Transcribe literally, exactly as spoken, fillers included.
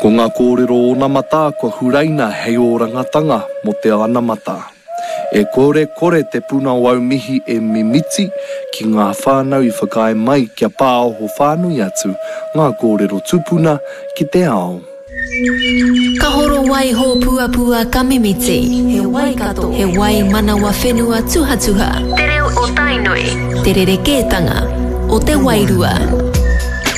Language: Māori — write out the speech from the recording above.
Ko ngā kōrero o na mata, kua huraina hei o rangatanga mo te ana mata. E kore kore te puna o au mihi e mimiti ki ngā whānau i whakae mai kia pāo ho whānui atu ngā kōrero tupuna ki te ao. Ka horo wai ho pua pua ka mimiti. He wai kato. He wai manawa whenua tuha tuha. Te reo o tainoi. Te rere kētanga o te wairua.